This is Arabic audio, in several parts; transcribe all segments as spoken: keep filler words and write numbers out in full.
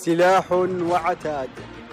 سلاح وعتاد.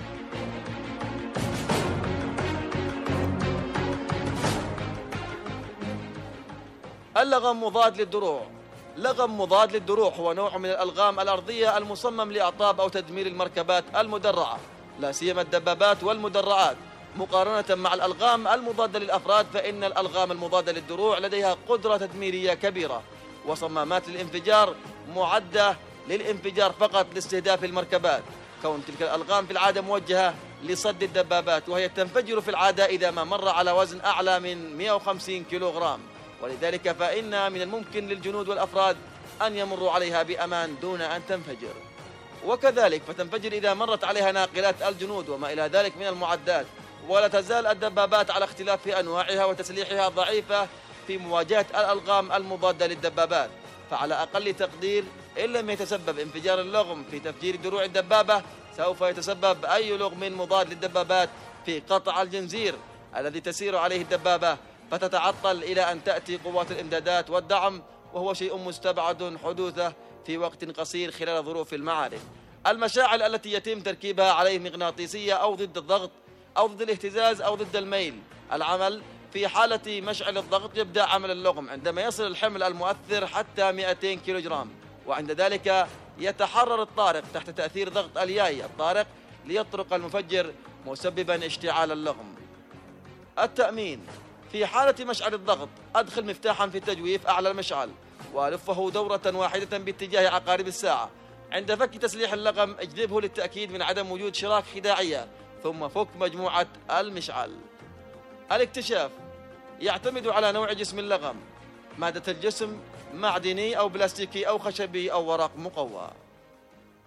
اللغم مضاد للدروع. لغم مضاد للدروع هو نوع من الألغام الأرضية المصمم لإعطاب أو تدمير المركبات المدرعة، لا سيما الدبابات والمدرعات. مقارنة مع الألغام المضادة للأفراد، فإن الألغام المضادة للدروع لديها قدرة تدميرية كبيرة، وصمامات للانفجار معدة للانفجار فقط لاستهداف المركبات، كون تلك الألغام في العادة موجهة لصد الدبابات، وهي تنفجر في العادة إذا ما مر على وزن أعلى من مئة وخمسين كيلوغرام، ولذلك فإن من الممكن للجنود والأفراد أن يمروا عليها بأمان دون أن تنفجر. وكذلك فتنفجر إذا مرت عليها ناقلات الجنود وما إلى ذلك من المعدات. ولا تزال الدبابات على اختلاف أنواعها وتسليحها ضعيفة في مواجهة الألغام المضادة للدبابات، فعلى أقل تقدير إن لم يتسبب انفجار اللغم في تفجير دروع الدبابة، سوف يتسبب أي لغم مضاد للدبابات في قطع الجنزير الذي تسير عليه الدبابة، فتتعطل إلى أن تأتي قوات الإمدادات والدعم، وهو شيء مستبعد حدوثه في وقت قصير خلال ظروف المعارك. المشاعل التي يتم تركيبها عليه مغناطيسية أو ضد الضغط أو ضد الاهتزاز أو ضد الميل. العمل في حالة مشعل الضغط يبدأ عمل اللغم عندما يصل الحمل المؤثر حتى مئتين كيلوغرام، وعند ذلك يتحرر الطارق تحت تأثير ضغط الياي الطارق ليطرق المفجر مسببا اشتعال اللغم. التأمين: في حالة مشعل الضغط أدخل مفتاحا في التجويف أعلى المشعل وألفه دورة واحدة باتجاه عقارب الساعة. عند فك تسليح اللغم اجذبه للتأكيد من عدم وجود شراك خداعية، ثم فك مجموعة المشعل. الاكتشاف يعتمد على نوع جسم اللغم، مادة الجسم معدني أو بلاستيكي أو خشبي أو ورق مقوى.